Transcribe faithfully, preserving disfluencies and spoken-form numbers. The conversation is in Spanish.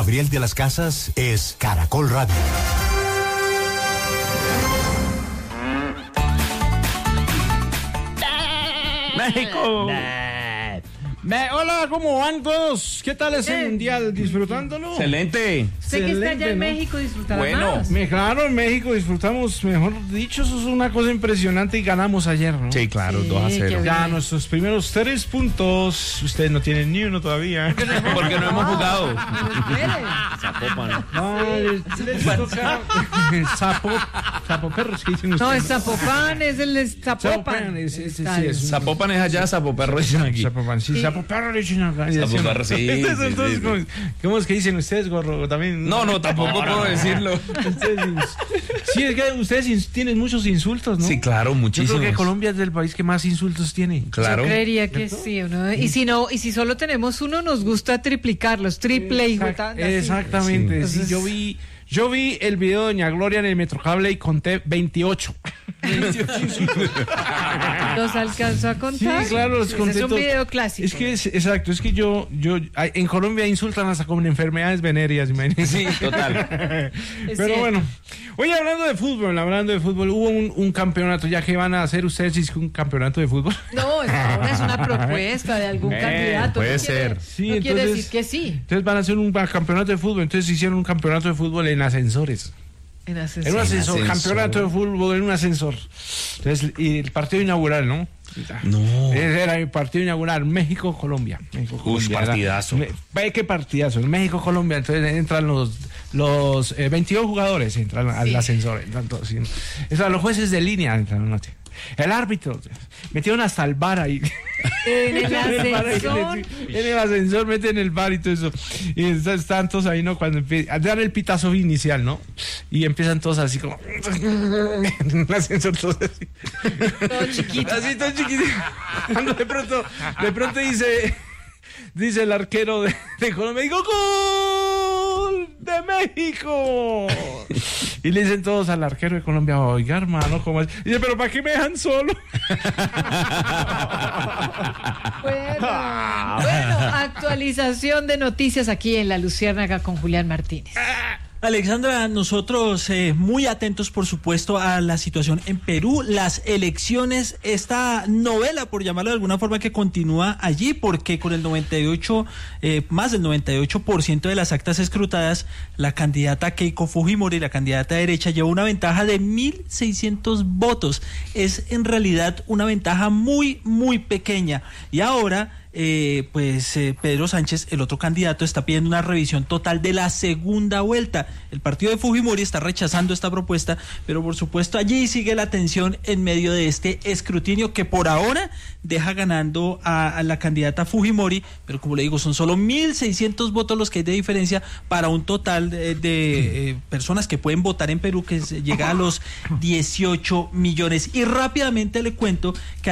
Gabriel de las Casas es Caracol Radio. México. Me, hola, ¿cómo van todos? ¿Qué tal ese Eh. mundial? ¿Disfrutándolo? Excelente. Sé que está allá en ¿no? México, disfrutará Bueno. más. Me, claro, en México disfrutamos, mejor dicho, eso es una cosa impresionante y ganamos ayer, ¿no? Sí, claro, Sí, dos a qué cero. bien. Ya nuestros primeros tres puntos, ustedes no tienen ni uno todavía. Porque no hemos jugado. Zapopan. No, les, les toca sapo, sapo perros, ¿qué dicen ustedes? No, es Zapopan, es el Zapopan. Zapopan, es- es- Está sí, es un- Zapopan es allá, Zapoperro es aquí. Zapopan, sí, Sí. sapo perro, le dicen acá. Zapoperro, sí, Ustedes, sí, entonces, sí, ¿cómo, sí. cómo es que dicen ustedes, gorro? También. No, no, tampoco puedo decirlo. Ustedes ins- sí, es que ustedes ins- tienen muchos insultos, ¿no? Sí, claro, Yo muchísimos. creo que Colombia es el país que más insultos tiene. Claro. Yo creería que sí, ¿no? Y si no, y si solo tenemos uno, nos gusta triplicarlos, triple y Exact- jotanda, Exactamente, sí. sí, yo vi yo vi el video de Doña Gloria en el Metrocable y conté veintiocho. veintiocho insultos. ¿Los alcanzó a Sí, contar? claro, los Ese conté es un todos. video clásico. Es que es, exacto, es que yo yo ay, en Colombia insultan hasta con enfermedades venéreas, imagínense. Sí, total. Pero cierto. bueno, oye, hablando de fútbol, hablando de fútbol, hubo un, un campeonato, ya que van a hacer ustedes, ¿es un campeonato de fútbol? No, es, ahora es una propuesta de algún Eh, candidato. puede no quiere- ser. Sí, no quiere entonces- decir que sí. Entonces van a hacer un ba- campeonato de fútbol, entonces hicieron un campeonato de fútbol en ascensores. En En un ascensor. ascensor, ascensor. campeonato de fútbol en un ascensor. Entonces, y el partido inaugural, ¿no? No. Ese era el partido inaugural, México-Colombia. México-Colombia. Uy, Era- partidazo. Me- Ve qué partidazo, México-Colombia. Entonces entran los los eh, veintidós jugadores, entran al Sí. ascensor. Entran todos, sí. O sea, los jueces de línea entran, ¿no? El árbitro, metieron hasta el bar ahí. En el En el bar ahí, ascensor. en el ascensor meten el bar y todo eso. Y están están todos ahí, ¿no? Cuando empie- dan el pitazo inicial, ¿no? Y empiezan todos así como. En el ascensor todos así. Todo chiquito. Así todo chiquitito. Cuando de pronto, de pronto dice. Dice el arquero de, de Colombia, digo, ¡gol de México! Y le dicen todos al arquero de Colombia, oiga, hermano, ¿cómo es? Y dice, ¿pero para qué me dejan solo? Bueno, bueno, actualización de noticias aquí en La Luciérnaga con Julián Martínez. Alexandra, nosotros eh, muy atentos, por supuesto, a la situación en Perú, las elecciones, esta novela, por llamarlo de alguna forma, que continúa allí, porque con el noventa y ocho, eh, más del noventa y ocho por ciento de las actas escrutadas, la candidata Keiko Fujimori, la candidata derecha, lleva una ventaja de mil seiscientos votos. Es en realidad una ventaja muy, muy pequeña. Y ahora... Eh, pues eh, Pedro Sánchez, el otro candidato, está pidiendo una revisión total de la segunda vuelta. El partido de Fujimori está rechazando esta propuesta, pero por supuesto allí sigue la tensión en medio de este escrutinio que por ahora deja ganando a, a la candidata Fujimori, pero como le digo, son solo mil seiscientos votos los que hay de diferencia para un total de, de eh, personas que pueden votar en Perú, que se llega a los dieciocho millones. Y rápidamente le cuento que